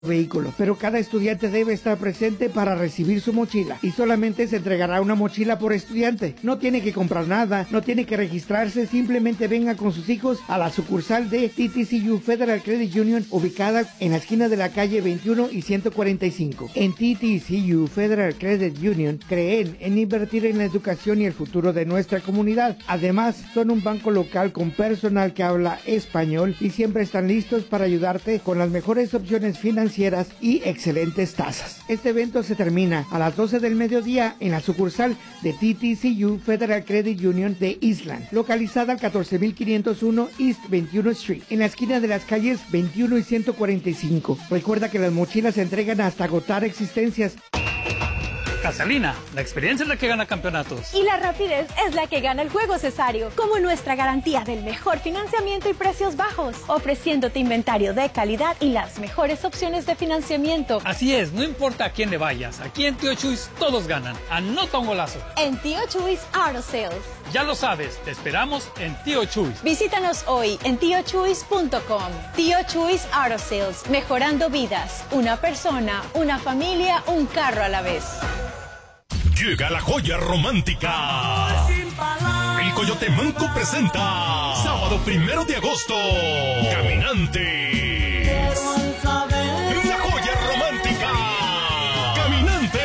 vehículo, pero cada estudiante debe estar presente para recibir su mochila y solamente se entregará una mochila por estudiante. No tiene que comprar nada, no tiene que registrarse, simplemente venga con sus hijos a la sucursal de TTCU Federal Credit Union ubicada en la esquina de la calle 21 y 145. En TTCU Federal Credit Union creen en invertir en la educación y el futuro de nuestra comunidad. Además, son un banco local con personal que habla español y siempre están listos para ayudarte con las mejores opciones financieras y excelentes tasas. Este evento se termina a las 12 del mediodía en la sucursal de TTCU Federal Credit Union de Eastland, localizada al 14501 East 21 Street, en la esquina de las calles 21 y 145. Recuerda que las mochilas se entregan hasta agotar existencias. Casalina, la experiencia es la que gana campeonatos. Y la rapidez es la que gana el juego, Cesario. Como nuestra garantía del mejor financiamiento y precios bajos, ofreciéndote inventario de calidad y las mejores opciones de financiamiento. Así es, no importa a quién le vayas, aquí en Tío Chuys todos ganan. Anota un golazo. En Tío Chuys Auto Sales. Ya lo sabes, te esperamos en Tío Chuys. Visítanos hoy en tiochuys.com. Tío Chuys Auto Sales, mejorando vidas. Una persona, una familia, un carro a la vez. Llega la joya romántica. El Coyote Manco presenta sábado 1 de agosto, Caminantes. La joya romántica, Caminantes.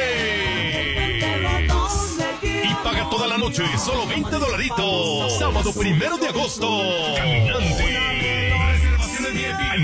Y paga toda la noche, solo $20. Sábado 1 de agosto, Caminantes. Reservaciones VIP al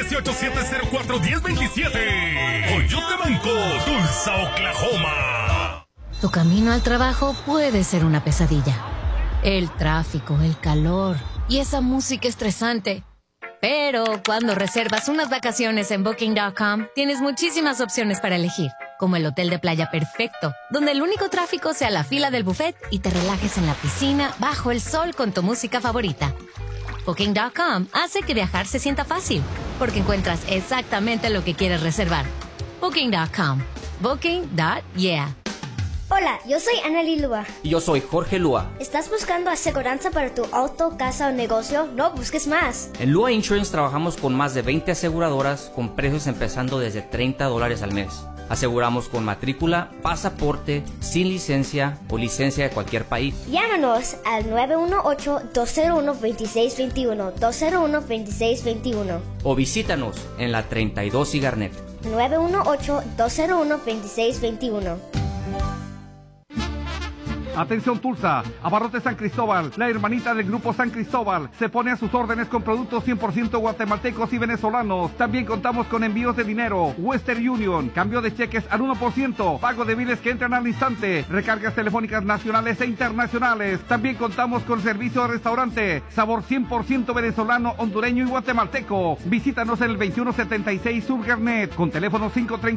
918-704-1027. Coyote Manco, Tulsa, Oklahoma. Tu camino al trabajo puede ser una pesadilla. El tráfico, el calor y esa música estresante. Pero cuando reservas unas vacaciones en Booking.com, tienes muchísimas opciones para elegir, como el hotel de playa perfecto, donde el único tráfico sea la fila del buffet y te relajes en la piscina bajo el sol con tu música favorita. Booking.com hace que viajar se sienta fácil, porque encuentras exactamente lo que quieres reservar. Booking.com. Booking.yeah. Hola, yo soy Anneli Lua. Y yo soy Jorge Lua. ¿Estás buscando aseguranza para tu auto, casa o negocio? No busques más. En Lua Insurance trabajamos con más de 20 aseguradoras con precios empezando desde $30 al mes. Aseguramos con matrícula, pasaporte, sin licencia o licencia de cualquier país. Llámanos al 918-201-2621, 201-2621. O visítanos en la 32 y Garnet. 918-201-2621. Atención Tulsa, Abarrotes San Cristóbal, la hermanita del Grupo San Cristóbal, se pone a sus órdenes con productos 100% guatemaltecos y venezolanos. También contamos con envíos de dinero, Western Union, cambio de cheques al 1%, pago de biles que entran al instante, recargas telefónicas nacionales e internacionales. También contamos con servicio de restaurante, sabor 100% venezolano, hondureño y guatemalteco. Visítanos en el 2176 Sur Garnet, con teléfono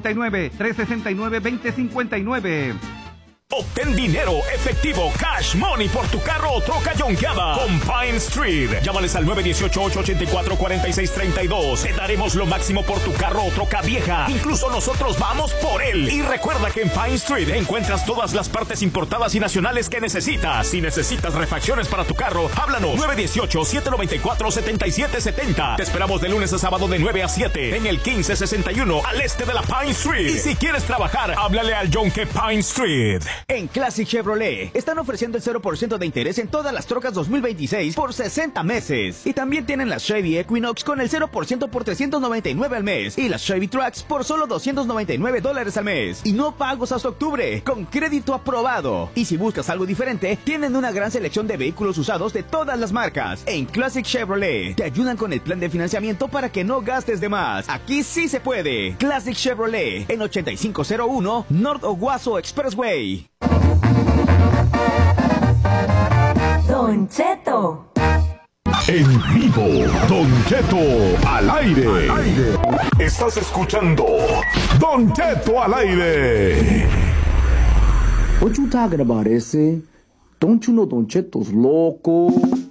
539-369-2059. Obtén dinero efectivo, cash money por tu carro o troca yonkeada con Pine Street. Llámales al 918-884-4632. Te daremos lo máximo por tu carro o troca vieja. Incluso nosotros vamos por él. Y recuerda que en Pine Street encuentras todas las partes importadas y nacionales que necesitas. Si necesitas refacciones para tu carro, háblanos. 918-794-7770. Te esperamos de lunes a sábado de 9 a 7 en el 1561 al este de la Pine Street. Y si quieres trabajar, háblale al Yonke Pine Street. En Classic Chevrolet están ofreciendo el 0% de interés en todas las trocas 2026 por 60 meses. Y también tienen las Chevy Equinox con el 0% por $399 al mes. Y las Chevy Trax por solo $299 al mes. Y no pagos hasta octubre, con crédito aprobado. Y si buscas algo diferente, tienen una gran selección de vehículos usados de todas las marcas. En Classic Chevrolet te ayudan con el plan de financiamiento para que no gastes de más. Aquí sí se puede. Classic Chevrolet en 8501 North Owasso Expressway. Don Cheto. En vivo, Don Cheto al aire. Estás escuchando Don Cheto al aire. What you talking about, ese? Don't you know Don Cheto's loco?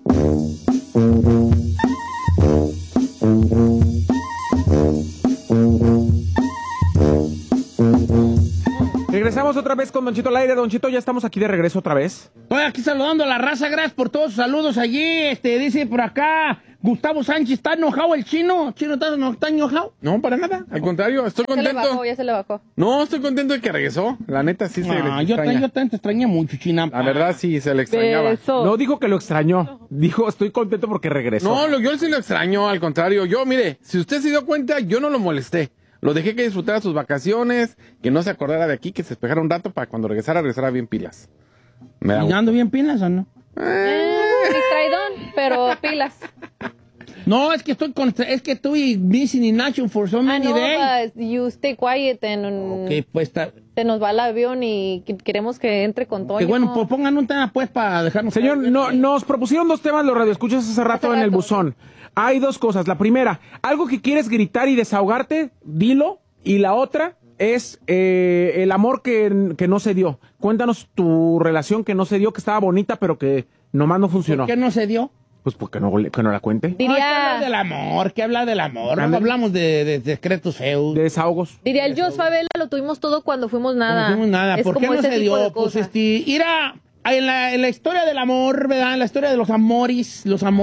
Regresamos otra vez con Don Chito al aire. Don Chito, ya estamos aquí de regreso otra vez. Estoy aquí saludando a la raza, gracias por todos sus saludos allí. Dice por acá, Gustavo Sánchez, ¿está enojado el chino? ¿Chino está enojado? No, para nada. Al contrario, estoy contento. Ya se le bajó. No, estoy contento de que regresó. La neta, sí se le extraña. Yo también te extrañé mucho, China. La verdad, sí, se le extrañaba. No dijo que lo extrañó. Dijo, estoy contento porque regresó. No, yo sí lo extraño. Al contrario, yo, mire, si usted se dio cuenta, yo no lo molesté. Lo dejé que disfrutara sus vacaciones, que no se acordara de aquí, que se despejara un rato para cuando regresara bien pilas. ¿Y ando bien pilas o no? Distraidón, pero pilas. No, es que estoy missing in action for so many days. You stay quiet pues se nos va el avión y queremos que entre con todo. Que bueno, pues pongan un tema pues para dejarnos. Señor, nos propusieron 2 temas los radioescuchas hace rato en el buzón. Hay 2 cosas. La primera, algo que quieres gritar y desahogarte, dilo. Y la otra es el amor que no se dio. Cuéntanos tu relación que no se dio, que estaba bonita, pero que nomás no funcionó. ¿Por qué no se dio? Pues porque no la cuente. ¿Qué habla del amor? ¿Qué habla del amor? No hablamos de secretos feos. De desahogos. Diría el Jos Favela, lo tuvimos todo cuando fuimos nada. No fuimos nada. ¿Por qué no se dio? Pues en la historia del amor, ¿verdad? En la historia de los amores,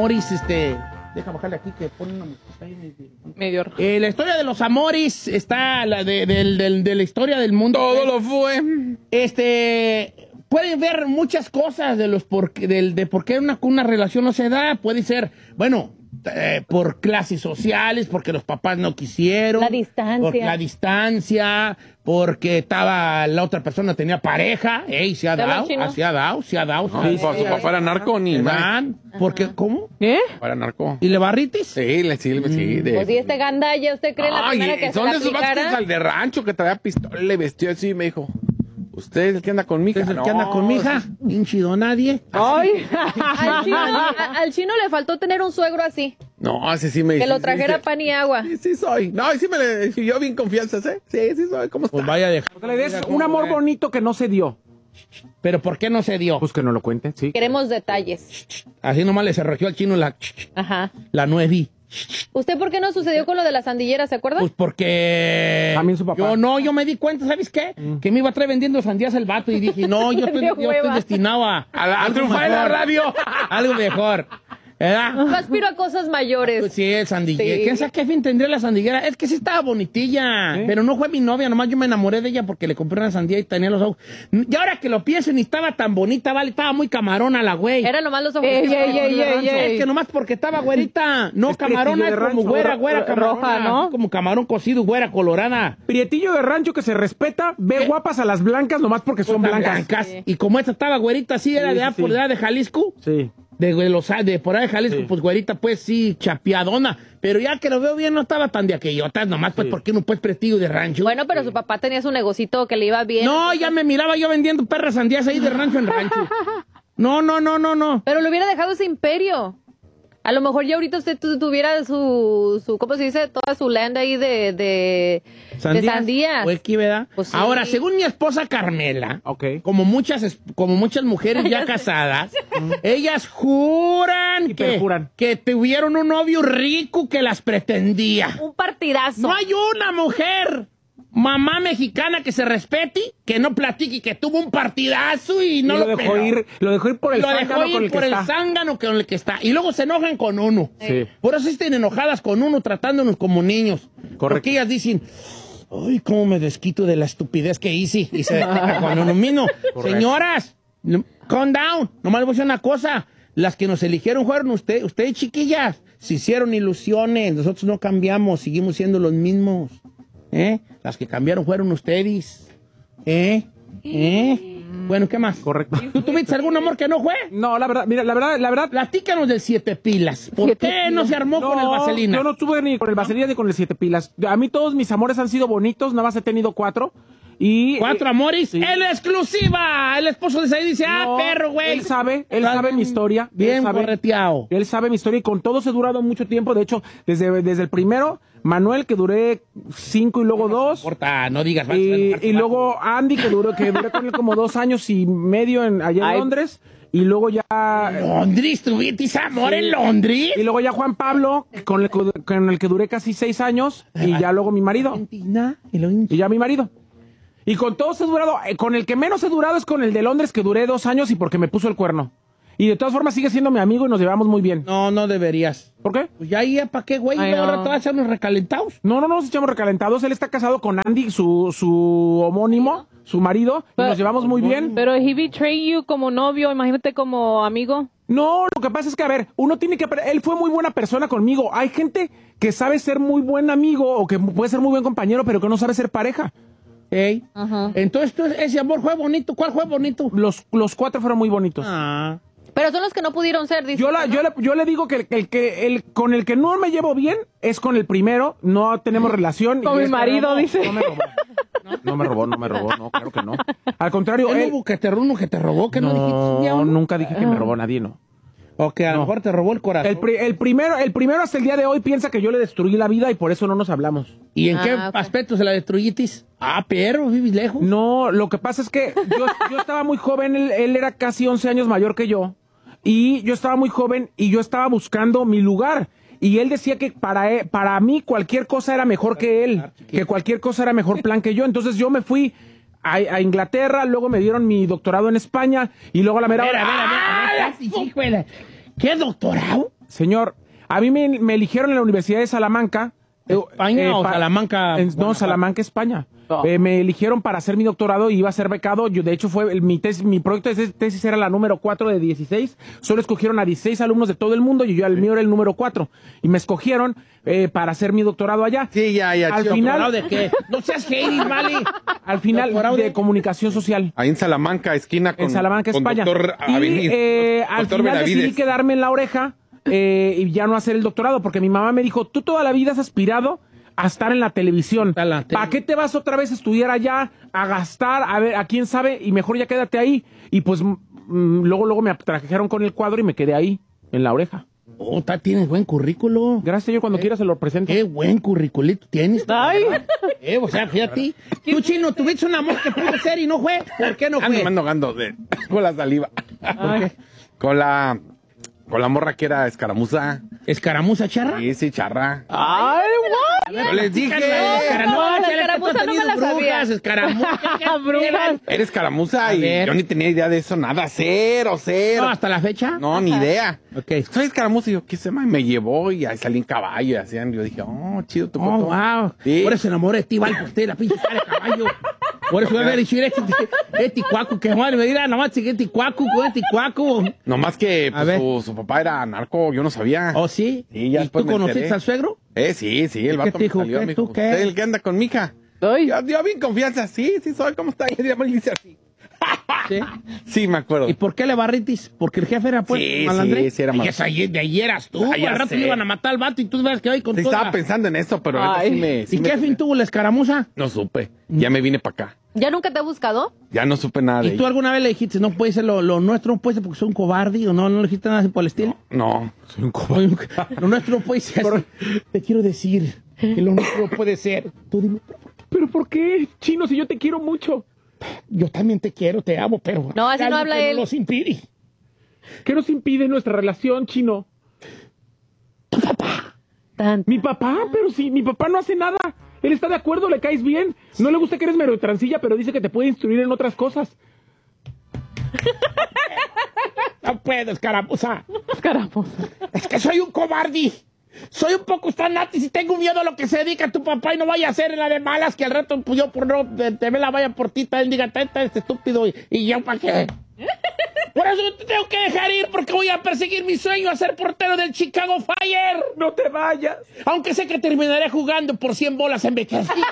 deja bajarle aquí que pone una musiquita ahí medio. La historia de los amores está la de la historia del mundo. Todo lo fue. Pueden ver muchas cosas de por qué una relación no se da. Puede ser, bueno, por clases sociales, porque los papás no quisieron. La distancia. Porque la otra persona tenía pareja. Se ha dado. Su papá era narco, ni más. Porque, ¿cómo? Papá era narco. ¿Y le barritis? Sí. Pues si este gandalla, ¿usted cree la primera que se la ¿Son de esos al de rancho que traía pistola, le vestió así y me dijo... ¿Usted es el que anda con mi hija? ¿Usted es el que anda con mi hija? ¿Hinchido nadie? ¡Ay! Al chino le faltó tener un suegro así. No, ese sí me... Que lo trajera pan y agua. Sí soy. No, sí yo bien confianza, ¿eh? Sí soy. ¿Cómo está? Pues vaya a dejar. Que le des un amor bonito que no se dio. ¿Pero por qué no se dio? Pues que no lo cuente, sí. Queremos detalles. Así nomás le cerrojeó al chino la nuevi. ¿Usted por qué no sucedió con lo de la sandillera, se acuerda? Pues porque... También su papá. Yo me di cuenta, ¿sabes qué? Que me iba a traer vendiendo sandías el vato y dije, no, yo estoy destinado a triunfar en la radio. Algo mejor. ¿Verdad? Yo aspiro a cosas mayores. Pues sí, el sandiguero. Sí. ¿Quién sabe qué fin tendría la sandiguera? Es que sí estaba bonitilla, pero no fue mi novia, nomás yo me enamoré de ella porque le compré una sandía y tenía los ojos. Y ahora que lo pienso, ni estaba tan bonita, vale, estaba muy camarona la güey. Era nomás los ojos. Es que nomás porque estaba güerita, no es camarona, es como güera camarona, roja, ¿no? Como camarón cocido, güera colorada. Prietillo de rancho que se respeta, ve guapas a las blancas nomás porque son blancas. Sí. Y como esta estaba güerita, sí, era de Jalisco. Sí. De por ahí de Jalisco, pues güerita, pues sí, chapeadona. Pero ya que lo veo bien, no estaba tan de aquellotas, nomás pues porque uno pues prestigio de rancho. Bueno, pero su papá tenía su negocito que le iba bien. No, ya me miraba yo vendiendo perras sandías ahí de rancho en rancho. No. Pero le hubiera dejado ese imperio. A lo mejor ya ahorita usted tuviera su ¿cómo se dice? Toda su land ahí de sandías. Pues aquí, ¿verdad? Pues sí. Ahora, según mi esposa Carmela, como muchas mujeres ya casadas, ellas juran que tuvieron un novio rico que las pretendía. Un partidazo. No hay una mujer, mamá mexicana, que se respete, que no platique, que tuvo un partidazo y no lo dejó ir. Lo dejó ir por el zángano con el que está. Y luego se enojan con uno. Sí. Por eso están enojadas con uno, tratándonos como niños. Correcto. Porque ellas dicen, ay, cómo me desquito de la estupidez que hice. Y se desquita con uno mismo. Señoras, calm down. Nomás les voy a decir una cosa. Las que nos eligieron fueron ustedes, chiquillas. Se hicieron ilusiones. Nosotros no cambiamos, seguimos siendo los mismos. Las que cambiaron fueron ustedes. Bueno, ¿qué más? Correcto. ¿Tú tuviste algún amor que no fue? No, la verdad. Platícanos del 7 pilas. ¿Por qué no se armó con el vaselina? Yo no estuve ni con el vaselina ni con el 7 pilas. A mí todos mis amores han sido bonitos, nada más he tenido 4. Y 4 amores. Sí. ¡En exclusiva! El esposo de Said dice, perro, güey. Él sabe mi historia. Bien correteado. Él sabe mi historia y con todos he durado mucho tiempo. De hecho, desde el primero, Manuel, que duré 5 y luego 2. No importa, no digas. Y luego Andy, que duré con él como 2 años y medio allá en Londres. Y luego ya... ¿Londres? ¿Tuviste amor en Londres? Y luego ya Juan Pablo, con el que duré casi 6 años. Y ya luego mi marido. Y ya mi marido. Y con todos he durado, con el que menos he durado es con el de Londres, que duré 2 años y porque me puso el cuerno. Y de todas formas sigue siendo mi amigo y nos llevamos muy bien. No, no deberías. ¿Por qué? Pues ya ahí, ¿para qué, güey? Ay, Ahora no. te vas a echarnos recalentados. No, nos echamos recalentados. Él está casado con Andy, su homónimo, su marido, y nos llevamos muy bien. Pero he betrayed you como novio, imagínate como amigo. No, lo que pasa es que, a ver, uno tiene que... Él fue muy buena persona conmigo. Hay gente que sabe ser muy buen amigo o que puede ser muy buen compañero, pero que no sabe ser pareja. Ey. Entonces, ese amor fue bonito. ¿Cuál fue bonito? Los 4 fueron muy bonitos. Pero son los que no pudieron ser, dice. Yo le digo que el con el que no me llevo bien es con el primero. No tenemos relación. Con mi marido, dice. No me robó, no, claro que no. Al contrario, ¿Él hubo que te robó? ¿Que no dijiste? No, nunca dije que me robó nadie, no. O que a lo mejor te robó el corazón. El primero hasta el día de hoy piensa que yo le destruí la vida y por eso no nos hablamos. ¿Y en qué aspecto se la destruyitis? Pero vives lejos. No, lo que pasa es que yo estaba muy joven, él era casi 11 años mayor que yo. Y yo estaba muy joven y yo estaba buscando mi lugar. Y él decía que para mí cualquier cosa era mejor que él, que cualquier cosa era mejor plan que yo. Entonces yo me fui a Inglaterra, luego me dieron mi doctorado en España y luego a la mera hora... ¿Qué doctorado? Señor, a mí me eligieron en la Universidad de Salamanca. ¿España o Salamanca? No, Salamanca, España. Me eligieron para hacer mi doctorado y iba a ser becado. Yo, de hecho, mi proyecto de tesis era la número 4 de 16. Solo escogieron a 16 alumnos de todo el mundo y el mío era el número 4. Y me escogieron para hacer mi doctorado allá. Sí, ya. Al final, ¿de qué? No seas hater, vale. Al final, de comunicación social. Ahí en Salamanca, esquina con... En Salamanca, con España. Doctor Y al Doctor final Benavides. decidí quedarme en la oreja y ya no hacer el doctorado, porque mi mamá me dijo, tú toda la vida has aspirado a estar en la televisión. ¿Para qué te vas otra vez a estudiar allá, a gastar, a ver, a quién sabe, y mejor ya quédate ahí? Y pues luego me trajeron con el cuadro y me quedé ahí, en la oreja. Tienes buen currículo. Gracias, señor, cuando quiera se lo presento. Qué buen currículito tienes. Ay. O sea, fíjate. Tú, Chino, tuviste un amor que pudo ser y no fue. ¿Por qué no fue? Ando ahogando con la saliva. Con la morra que era escaramuza. ¿Escaramuza, charra? Sí, charra. Ay, Yo les dije. No, la escaramuza no me la sabía. Escaramuza. Eres escaramuza y yo ni tenía idea de eso, nada. Cero. No, ¿hasta la fecha? No, ni idea. Ok. Soy escaramuza y yo, ¿qué se llama? Y me llevó y ahí salí en caballo y hacían. Yo dije, chido tu coto. Wow. Sí. Por eso se enamoró de ti, Val, por usted, la pinche cara de caballo. Por eso voy a ver este cuaco, que madre me dirá, nomás que este cuaco. Nomás que pues, su papá era narco, yo no sabía. ¿Oh, sí? Sí, ya ¿Y tú conociste al suegro? Sí, el vato me salió, me dijo, ¿usted el que anda con mi hija? Yo bien confianza, sí, soy, ¿cómo está? Y dice así. Sí, me acuerdo. ¿Y por qué le barritis? ¿Porque el jefe era malandré? Sí, era malandré. Y de ahí eras tú. Al rato le iban a matar al vato y tú ves que hoy con todo. Estaba pensando en eso, pero ¿Y qué fin tuvo la escaramuza? No supe. Ya me vine para acá. ¿Ya nunca te ha buscado? Ya no supe nada de ¿Y tú alguna vez le dijiste, no puede ser lo nuestro, no puede ser porque soy un cobarde o no le dijiste nada así por el estilo? No, soy un cobarde. Lo nuestro no puede ser así. Te quiero decir que lo nuestro puede ser. Tú dime. ¿Pero por qué, Chino, si yo te quiero mucho? Yo también te quiero, te amo, pero... No, así no habla él. Nos impide. ¿Qué nos impide nuestra relación, Chino? Tu papá. ¿Mi papá? Pero si mi papá no hace nada. Él está de acuerdo, le caes bien. No le gusta que eres medio transilla, pero dice que te puede instruir en otras cosas. No puedo, escaramuza. Es que soy un cobarde. Soy un poco stanatis y tengo miedo a lo que se dedica tu papá y no vaya a ser la de malas que al rato pues, yo por no te ve la vaya por ti, él diga, está este estúpido y yo para qué. Por eso te tengo que dejar ir porque voy a perseguir mi sueño a ser portero del Chicago Fire. No te vayas. Aunque sé que terminaré jugando por 100 bolas en Becas. ¡No te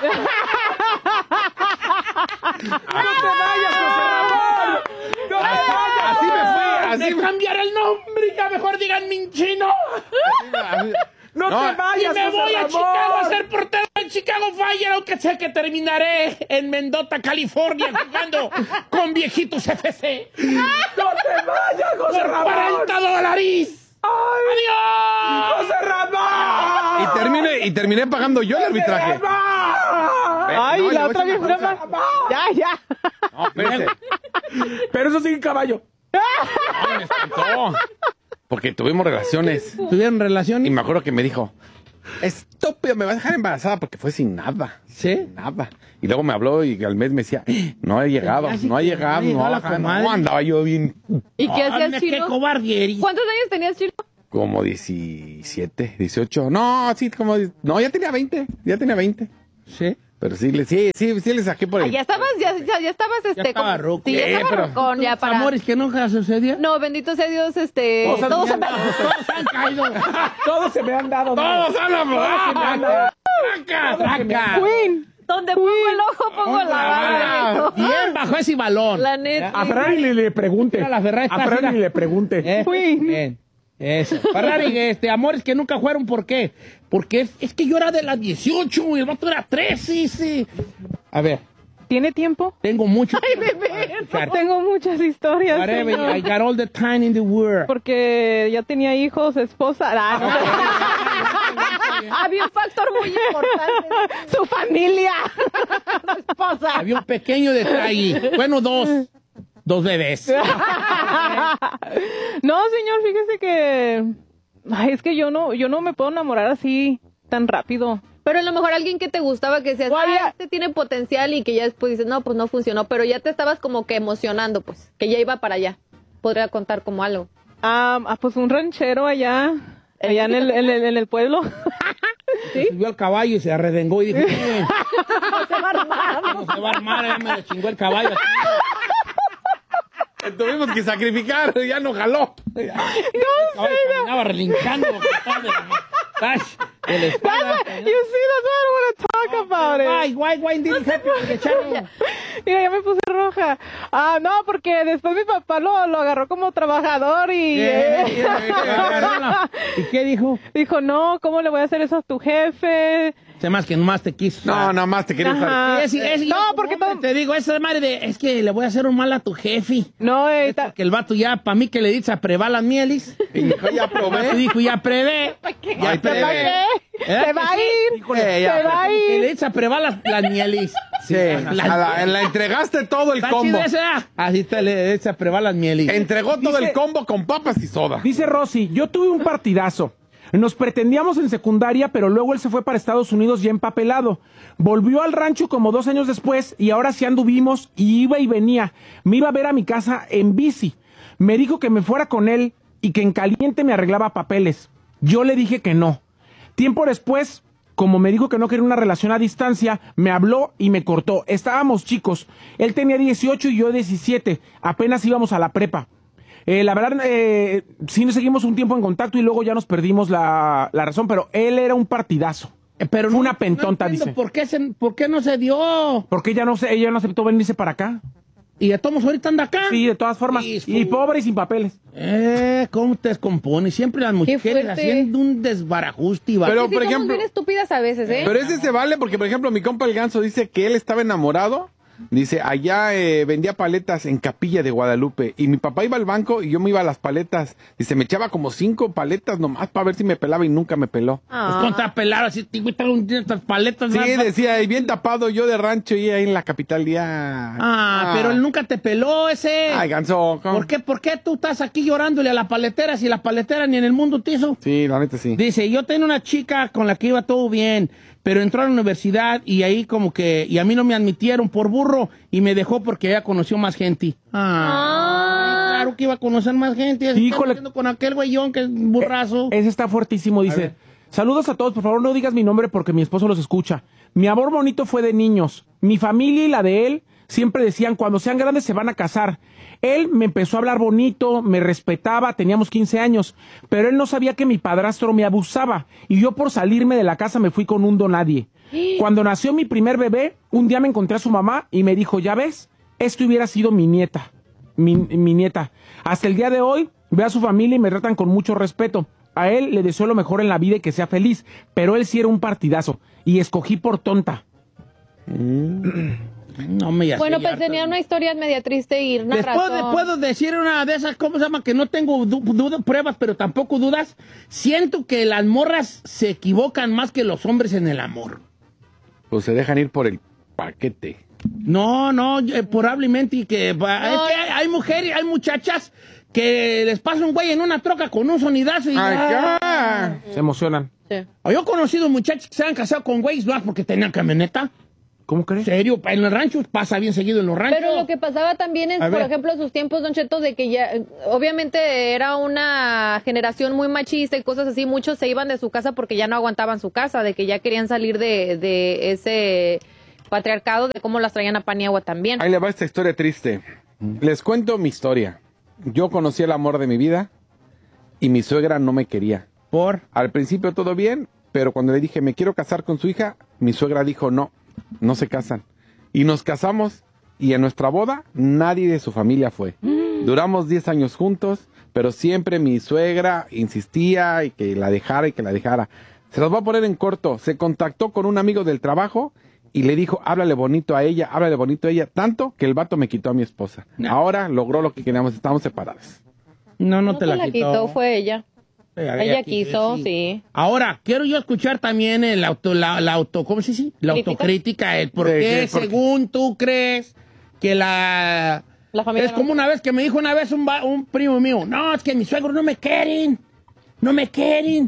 vayas, José Ramón! ¡No te vayas! Así me fui. Me cambiaré el nombre, ya mejor digan Minchino. ¡No te vayas, y me José voy a Ramón! Chicago a ser portero del Chicago Fire, aunque sé que terminaré en Mendota, California, jugando con viejitos FC. ¡No te vayas, José Ramón! ¡por $40! ¡Adiós! ¡José Ramón! Y terminé pagando yo el arbitraje. Ay, la otra vez broma. Ya. No, espérate. Pero eso sigue caballo. No, me espantó. Porque tuvimos relaciones. ¿Tuvieron relaciones? Y me acuerdo que me dijo, estúpido, me vas a dejar embarazada porque fue sin nada. ¿Sí? Nada. Y luego me habló y al mes me decía, no ha llegado, no andaba yo bien. ¿Y qué hacías, Chino? ¡Qué cobardiería! ¿Cuántos años tenías, Chino? Como 17, 18. No, sí, como... No, ya tenía 20. ¿Sí? Pero sí le saqué por ahí. Ya estabas, ya estabas, Ya estaba ruco. Sí, ya estaba rucón, ya para... Amores que nunca sucedían. No, bendito sea Dios, Todos han caído. Todos se me han dado. Todos han hablado. ¡Traca! Queen. Donde pongo el ojo, pongo la bala. Bien bajo ese balón. La neta. A Ferrari le pregunte. A Ferrari le pregunte. Bien. Eso. Ferrari, amores que nunca fueron, ¿por qué? Porque es que yo era de las 18 y el vato era 13, sí. A ver. ¿Tiene tiempo? Tengo mucho. Ay, bebé. Tengo muchas historias. I got all the time in the world. Porque ya tenía hijos, esposa. Había un factor muy importante. Su familia. Su esposa. Había un pequeño detalle. Bueno, dos bebés. No, señor, fíjese que... Ay, es que yo no me puedo enamorar así tan rápido. Pero a lo mejor alguien que te gustaba, que decías, este tiene potencial, y que ya después dices, no, pues no funcionó, pero ya te estabas como que emocionando, pues, que ya iba para allá. Podría contar como algo. Pues un ranchero allá en el pueblo. ¿Sí? Subió al caballo y se arredengó y dijo, no se va a armar. No se va a armar, ya me lo chingó el caballo. Tuvimos que sacrificar, ya no jaló. No sé. Caminaba relincando. You see, that's why I don't want to talk about it. Why didn't it happen? Mira, ya me puse roja. No, porque después mi papá lo agarró como trabajador y... ¿Y qué dijo? Dijo, no, ¿cómo le voy a hacer eso a tu jefe? Se más que nomás te quiso. No, nomás te quería usar. No, porque te digo, esa madre es que le voy a hacer un mal a tu jefe. No, porque el vato ya, para mí que le dice a prevar las mielis. Y dijo, ya probé. Dijo, ya prevé. Ya prevé. Se va a ir. Se va a ir. Que le dice a prevar las mielis. Sí, la entregaste todo el combo. Así te le dice a prevar las mielis. Entregó todo el combo con papas y soda. Dice Rosy, yo tuve un partidazo. Nos pretendíamos en secundaria, pero luego él se fue para Estados Unidos ya empapelado. Volvió al rancho como 2 años después y ahora sí anduvimos y iba y venía. Me iba a ver a mi casa en bici. Me dijo que me fuera con él y que en caliente me arreglaba papeles. Yo le dije que no. Tiempo después, como me dijo que no quería una relación a distancia, me habló y me cortó. Estábamos chicos. Él tenía 18 y yo 17. Apenas íbamos a la prepa. La verdad, sí nos seguimos un tiempo en contacto y luego ya nos perdimos la razón, pero él era un partidazo. Pero fue una pentonta, no dice. ¿Por qué no se dio? Porque ella no aceptó venirse para acá. ¿Y de todos ahorita anda acá? Sí, de todas formas. Y pobre y sin papeles. ¿Cómo te descompone? Siempre las mujeres haciendo un desbarajuste. Pero, por ejemplo, bien estúpidas a veces, ¿eh? Pero ese se vale porque, por ejemplo, mi compa el Ganso dice que él estaba enamorado. Dice, allá vendía paletas en Capilla de Guadalupe y mi papá iba al banco y yo me iba a las paletas. Dice, me echaba como 5 paletas nomás para ver si me pelaba y nunca me peló. Pues contra pelar así, estas paletas. Sí, decía, y bien tapado yo de rancho y ahí en la capital ya. Pero él nunca te peló ese. Ay, Ganso. ¿Cómo? ¿Por qué tú estás aquí llorándole a la paletera si la paletera ni en el mundo te hizo? Sí, la neta sí. Dice, yo tenía una chica con la que iba todo bien, pero entró a la universidad y ahí como que, y a mí no me admitieron por burro y me dejó porque ella conoció más gente. Claro que iba a conocer más gente. Híjole. Con aquel güeyón que es burrazo. Ese está fuertísimo, dice. Saludos a todos, por favor no digas mi nombre porque mi esposo los escucha. Mi amor bonito fue de niños. Mi familia y la de él siempre decían, cuando sean grandes se van a casar. Él me empezó a hablar bonito, me respetaba, teníamos 15 años, pero él no sabía que mi padrastro me abusaba y yo por salirme de la casa me fui con un donadie. Cuando nació mi primer bebé, un día me encontré a su mamá y me dijo, ya ves, esto hubiera sido mi nieta, mi nieta. Hasta el día de hoy veo a su familia y me tratan con mucho respeto. A él le deseo lo mejor en la vida y que sea feliz, pero él sí era un partidazo y escogí por tonta. No me Bueno, pues tenía una historia media triste y una razón. Puedo decir una de esas, ¿cómo se llama? Que no tengo pruebas, pero tampoco dudas. Siento que las morras se equivocan más que los hombres en el amor. Pues se dejan ir por el paquete. No, probablemente y que... Es que hay mujeres, hay muchachas que les pasa un güey en una troca con un sonidazo y... Se emocionan. Sí. Yo he conocido muchachos que se han casado con güeyes más porque tenían camioneta. ¿Cómo crees? ¿En serio? En los ranchos, pasa bien seguido en los ranchos. Pero lo que pasaba también es, por ejemplo, sus tiempos, Don Cheto, de que ya, obviamente era una generación muy machista y cosas así, muchos se iban de su casa porque ya no aguantaban su casa, de que ya querían salir de ese patriarcado, de cómo las traían a pan y agua también. Ahí le va esta historia triste. Les cuento mi historia. Yo conocí el amor de mi vida y mi suegra no me quería. ¿Por? Al principio todo bien, pero cuando le dije me quiero casar con su hija, mi suegra dijo no se casan. Y nos casamos y en nuestra boda nadie de su familia fue. Duramos 10 años juntos, pero siempre mi suegra insistía y que la dejara y que la dejara. Se los voy a poner en corto. Se contactó con un amigo del trabajo y le dijo, háblale bonito a ella, tanto que el vato me quitó a mi esposa. Ahora logró lo que queríamos, estamos separados. No te la quitó. Fue ella. Ella quiso, sí. Ahora, quiero yo escuchar también ¿cómo se dice? La autocrítica, el por qué, según tú crees que la familia es como una vez que me dijo un primo mío, no, es que mis suegros no me quieren, y no me quieren.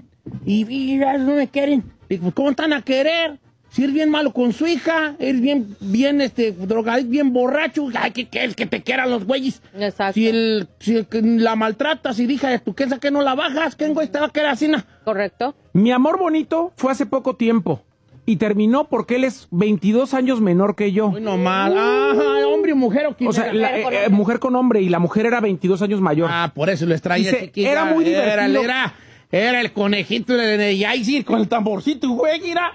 Y pues, ¿cómo están a querer? Si eres bien malo con su hija, eres bien drogadicto, bien borracho, ay, ¿qué es que te quieran los güeyes? Exacto. Si la maltratas y hija de tu queso que no la bajas, ¿qué güey te va a quedar así? Correcto. Mi amor bonito fue hace poco tiempo y terminó porque él es 22 años menor que yo. Muy normal. Hombre y mujer o quién. O sea, mujer con hombre y la mujer era 22 años mayor. Por eso lo extraña, chiquilla. Era muy divertido. Era el conejito de Yaisir con el tamborcito, güey, mira.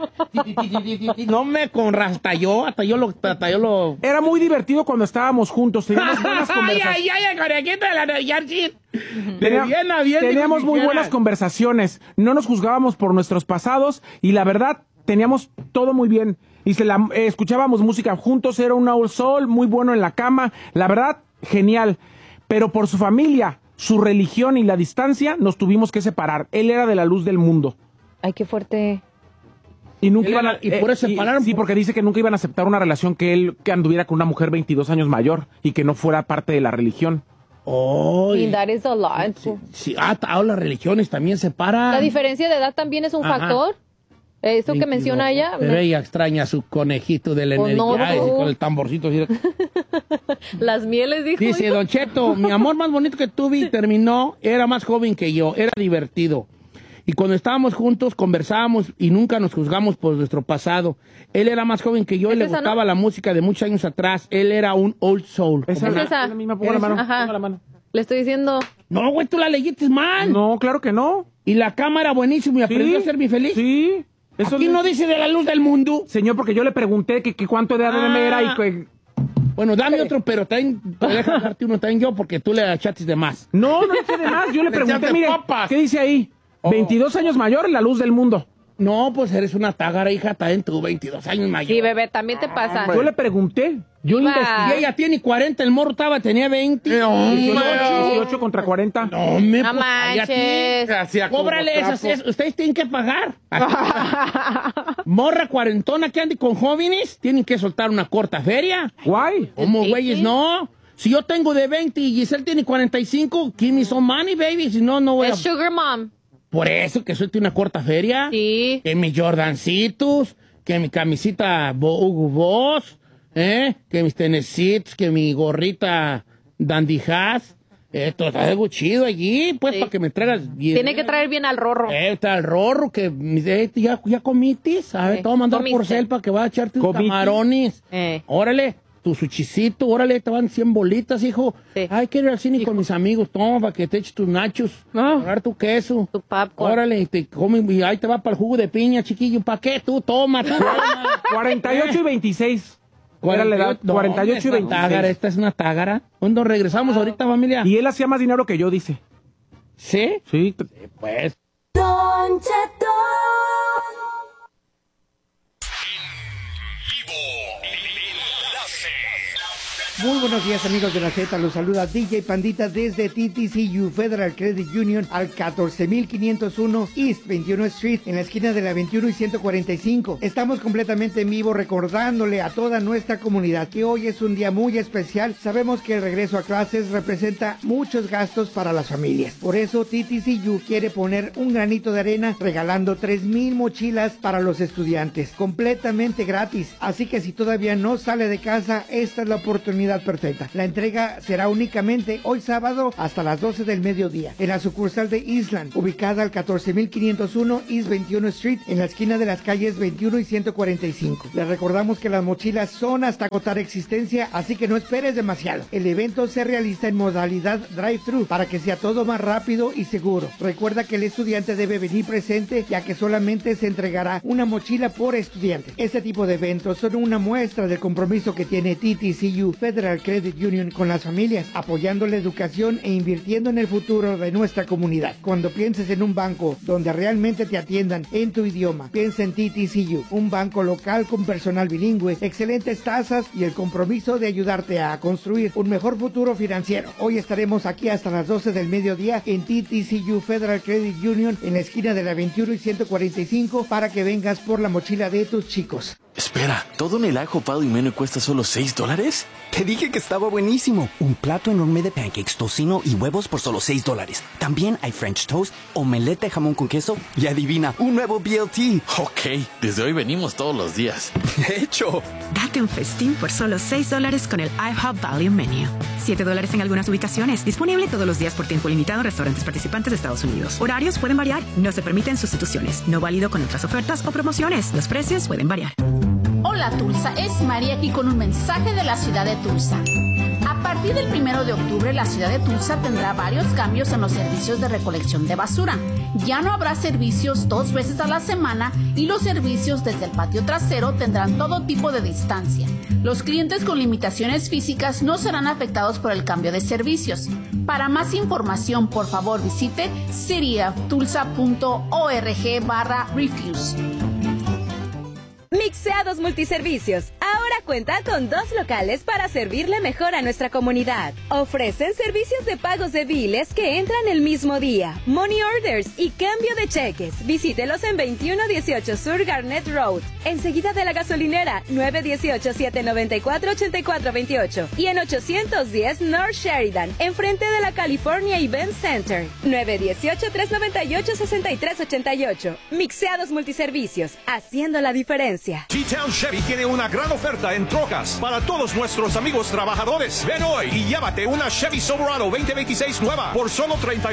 No me hasta yo lo... Era muy divertido cuando estábamos juntos, teníamos buenas conversaciones. el conejito de la Yaisir. Teníamos muy buenas conversaciones, no nos juzgábamos por nuestros pasados y la verdad, teníamos todo muy bien. Y escuchábamos música juntos, era un old soul muy bueno en la cama, la verdad, genial. Pero por su familia, su religión y la distancia, nos tuvimos que separar. Él era de la luz del mundo. Ay, qué fuerte. Y nunca iban y por eso se separaron. Sí, porque dice que nunca iban a aceptar una relación que anduviera con una mujer 22 años mayor y que no fuera parte de la religión. Y that is a lot. Sí, las religiones también separan. La diferencia de edad también es un factor. Eso que menciona ella. Pero ella extraña a su conejito de la energía con el tamborcito. Las mieles, dijo. Dice, Don Cheto, mi amor más bonito que tuve y terminó, era más joven que yo, era divertido. Y cuando estábamos juntos, conversábamos y nunca nos juzgamos por nuestro pasado. Él era más joven que yo y le gustaba la música de muchos años atrás. Él era un old soul. Esa. La misma, pongo la mano, pongo la mano. Le estoy diciendo. No, güey, tú la leíste mal. No, claro que no. Y la cama era buenísima y aprendió a ser muy feliz. Sí. Eso aquí no dice de la luz del mundo. Señor, porque yo le pregunté que cuánto de edad era y que... Bueno, dame otro, pero déjame darte uno también yo porque tú le echaste de más. No eché de más. Yo le pregunté, mire, ¿qué dice ahí? 22 años mayor, la luz del mundo. No, pues eres una tágara, hija, también tú, 22 años mayor. Sí, bebé, también te pasa. Yo le pregunté. Yo investigué. Ella tiene 40, el morro tenía 20. 18 contra 40. No manches. Cóbrale esas. Ustedes tienen que pagar. Morra cuarentona que ande con jóvenes, tienen que soltar una corta feria. Guay. ¿Cómo, güeyes? No. Si yo tengo de 20 y Giselle tiene 45, give me some money, baby. Si no, no voy a... Es sugar mom. Por eso que suelte una corta feria. Sí. Que mis Jordancitos, que mi camisita Hugo Boss, que mis tenecitos, que mi gorrita Dandy Has. Esto está algo chido allí, pues, para que me traigas bien. Tiene que traer bien al rorro. Al rorro, que ya comitis. A ver, te voy a mandar por cel para que vaya a echarte unos camarones. Órale. Tu suchicito, órale, te van 100 bolitas, hijo. Sí. Ay, quiero ir al cine con mis amigos. Toma, para que te eches tus nachos. Agarrar tu queso. Tu popcorn. Órale, te comes, y ahí te va para el jugo de piña, chiquillo. ¿Para qué? Tú, toma. 48 y 26. Era la edad, 48 y 26. Tágara, esta es una tágara. ¿Cuándo regresamos ahorita, familia? Y él hacía más dinero que yo, dice. ¿Sí? Sí. Pues. Don Cheto. Muy buenos días, amigos de la Z, los saluda DJ Pandita desde TTCU Federal Credit Union al 14501 East 21 Street en la esquina de la 21 y 145. Estamos completamente en vivo recordándole a toda nuestra comunidad que hoy es un día muy especial. Sabemos que el regreso a clases representa muchos gastos para las familias. Por eso TTCU quiere poner un granito de arena regalando 3,000 mochilas para los estudiantes, completamente gratis. Así que si todavía no sale de casa, esta es la oportunidad perfecta. La entrega será únicamente hoy sábado hasta las 12 del mediodía en la sucursal de Island, ubicada al 14501 East 21 Street en la esquina de las calles 21 y 145. Les recordamos que las mochilas son hasta agotar existencia, así que no esperes demasiado. El evento se realiza en modalidad drive-thru para que sea todo más rápido y seguro. Recuerda que el estudiante debe venir presente, ya que solamente se entregará una mochila por estudiante. Este tipo de eventos son una muestra del compromiso que tiene TTCU Federal Credit Union con las familias, apoyando la educación e invirtiendo en el futuro de nuestra comunidad. Cuando pienses en un banco donde realmente te atiendan en tu idioma, piensa en TTCU, un banco local con personal bilingüe, excelentes tasas y el compromiso de ayudarte a construir un mejor futuro financiero. Hoy estaremos aquí hasta las 12 del mediodía en TTCU Federal Credit Union en la esquina de la 21 y 145 para que vengas por la mochila de tus chicos. Espera, ¿todo en el ajo pado y menú cuesta solo $6? Te dije que estaba buenísimo. Un plato enorme de pancakes, tocino y huevos por solo $6. También hay French toast, omelette de jamón con queso y adivina, un nuevo BLT. Ok, desde hoy venimos todos los días. De hecho, date un festín por solo $6 con el IHOP Value Menu. $7 en algunas ubicaciones. Disponible todos los días por tiempo limitado en restaurantes participantes de Estados Unidos. Horarios pueden variar. No se permiten sustituciones. No válido con otras ofertas o promociones. Los precios pueden variar. Hola Tulsa, es María aquí con un mensaje de la ciudad de Tulsa. A partir del 1 de octubre, la ciudad de Tulsa tendrá varios cambios en los servicios de recolección de basura. Ya no habrá servicios 2 veces a la semana y los servicios desde el patio trasero tendrán todo tipo de distancia. Los clientes con limitaciones físicas no serán afectados por el cambio de servicios. Para más información, por favor, visite cityoftulsa.org/refuse. Mixeados Multiservicios ahora cuenta con 2 locales para servirle mejor a nuestra comunidad. Ofrecen servicios de pagos de biles que entran el mismo día, money orders y cambio de cheques. Visítelos en 2118 Sur Garnett Road, enseguida de la gasolinera, 918-794-8428 y en 810 North Sheridan, enfrente de la California Event Center, 918-398-6388. Mixeados Multiservicios, haciendo la diferencia. T-Town Chevy tiene una gran oferta en trocas para todos nuestros amigos trabajadores. Ven hoy y llévate una Chevy Silverado 2026 nueva por solo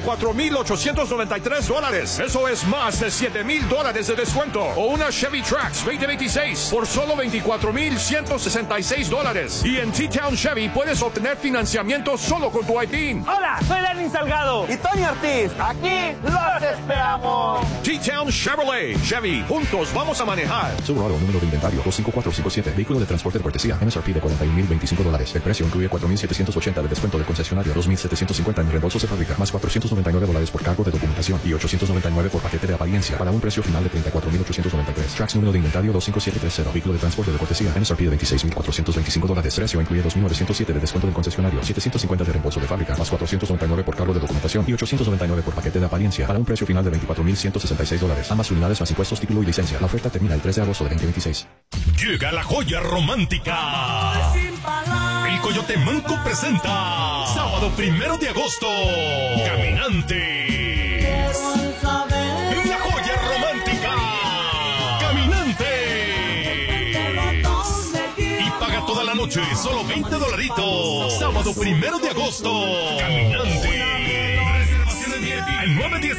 $34,893. Eso es más de $7,000 de descuento. O una Chevy Trax 2026 por solo $24,166. Y en T-Town Chevy puedes obtener financiamiento solo con tu ID. Hola, soy Lenin Salgado y Tony Ortiz. Aquí los esperamos. T-Town Chevrolet. Chevy, juntos vamos a manejar. Silverado, número de inventario 25457. Vehículo de transporte de cortesía. MSRP de $41,025. El precio incluye $4,780 de descuento de concesionario, $2,750 en reembolsos de fábrica, más $499 por cargo de documentación y $899 por paquete de apariencia, para un precio final de $34,893. Trax número de inventario 25730. Vehículo de transporte de cortesía. MSRP de $26,425. Precio incluye $2,907 de descuento de concesionario, $750 de reembolso de fábrica, más $499 por cargo de documentación y $899 por paquete de apariencia, para un precio final de $24,166. Ambas unidades más impuestos, título y licencia. La oferta termina el 3 de agosto de 2026. Llega la joya romántica. El Coyote Manco presenta sábado 1 de agosto, Caminantes. La joya romántica, Caminantes. Y paga toda la noche, solo $20. Sábado 1 de agosto, Caminantes. Al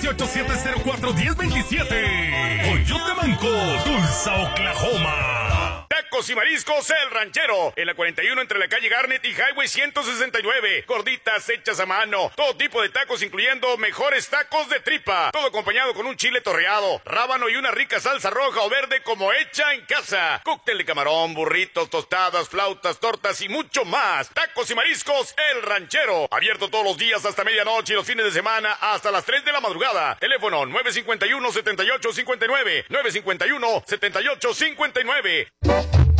918-704-1027. Coyote Manco, Tulsa, Oklahoma. Tacos y mariscos El Ranchero, en la 41 entre la calle Garnett y Highway 169. Gorditas hechas a mano, todo tipo de tacos incluyendo mejores tacos de tripa, todo acompañado con un chile torreado, rábano y una rica salsa roja o verde como hecha en casa. Cóctel de camarón, burritos, tostadas, flautas, tortas y mucho más. Tacos y mariscos El Ranchero, abierto todos los días hasta medianoche y los fines de semana hasta las 3 de la madrugada. Teléfono 951-7859, 951-7859.